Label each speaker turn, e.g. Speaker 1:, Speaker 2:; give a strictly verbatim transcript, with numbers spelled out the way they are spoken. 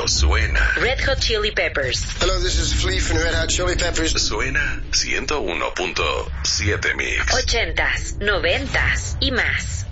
Speaker 1: suena.
Speaker 2: Red Hot Chili Peppers.
Speaker 3: Hello, this is Flea from Red Hot Chili Peppers.
Speaker 1: Suena ciento uno punto siete Mix.
Speaker 2: Ochentas, noventas y más.